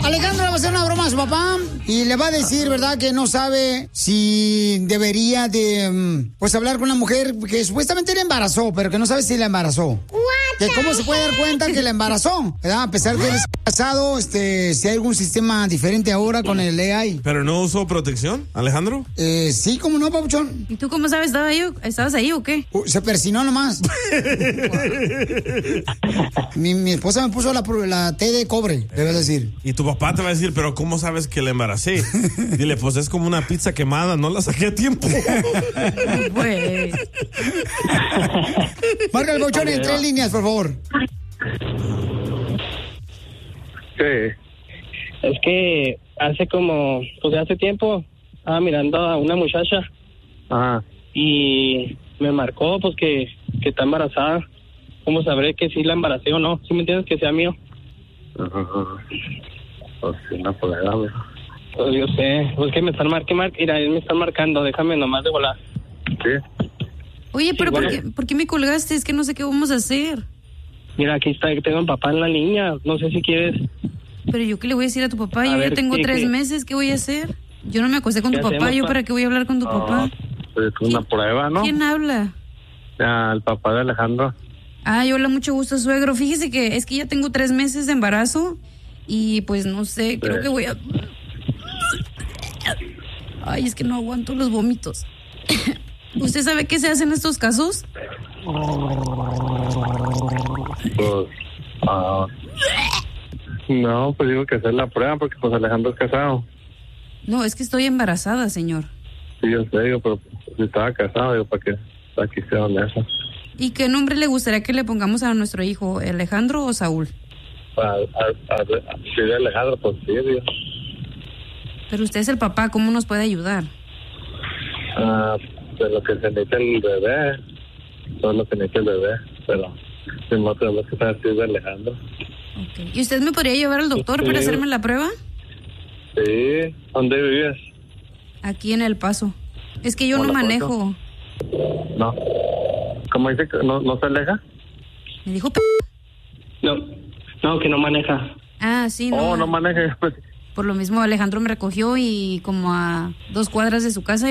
Alejandro le va a hacer una broma a su papá y le va a decir, ¿verdad?, que no sabe si debería de, pues, hablar con una mujer que supuestamente la embarazó, pero que no sabe si la embarazó. Que cómo se puede dar cuenta que la embarazó, ¿verdad? A pesar de que él es casado, si hay algún sistema diferente ahora con el AI. ¿Pero no usó protección, Alejandro? Sí, ¿cómo no, papuchón? ¿Y tú cómo sabes? ¿Estabas ahí o qué? Se persinó nomás. mi esposa me puso la T de cobre, debes decir. Y tu papá te va a decir, pero ¿cómo sabes que la embaracé? Dile, pues es como una pizza quemada, no la saqué a tiempo. Pues. Marca el bochón en 3 líneas, por favor. Sí. Es que hace tiempo estaba mirando a una muchacha. Ajá. Y me marcó, pues, que está embarazada. ¿Cómo sabré que sí la embaracé o no? ¿Sí me entiendes? Que sea mío. Ajá. Pues sí, no puedo darle. Pues yo sé. Pues que me están mira, me están marcando. Déjame nomás de volar. ¿Sí? Oye, pero sí, bueno. ¿por qué me colgaste? Es que no sé qué vamos a hacer. Mira, aquí está, tengo a mi papá en la línea. No sé si quieres. Pero yo qué le voy a decir a tu papá, yo ya tengo 3 meses, ¿qué voy a hacer? Yo no me acosté con tu papá, ¿yo para qué voy a hablar con tu papá? Pues es una prueba, ¿no? ¿Quién habla? El papá de Alejandro. Ay, hola, mucho gusto, suegro. Fíjese que es que ya tengo 3 meses de embarazo y pues no sé, creo que voy a... Ay, es que no aguanto los vómitos. ¿Usted sabe qué se hace en estos casos? Pues, no, pues digo que hacer la prueba porque pues Alejandro es casado. No, es que estoy embarazada, señor. Sí, yo sé, digo, pero si estaba casado, digo, para que aquí sea honesta. ¿Y qué nombre le gustaría que le pongamos a nuestro hijo, Alejandro o Saúl? Si de Alejandro, pues sí, digo. Pero usted es el papá, ¿cómo nos puede ayudar? De lo que se necesita el bebé, todo lo que necesita el bebé, pero si no tenemos que saber si es de Alejandro. Okay. ¿Y usted me podría llevar al doctor para hacerme la prueba? Sí, ¿dónde vives? Aquí en El Paso. Es que yo no manejo. No. ¿Cómo dice que no se aleja? ¿Me dijo No, que no maneja. Ah, sí, no. Oh, no maneja. Por lo mismo Alejandro me recogió y como a 2 cuadras de su casa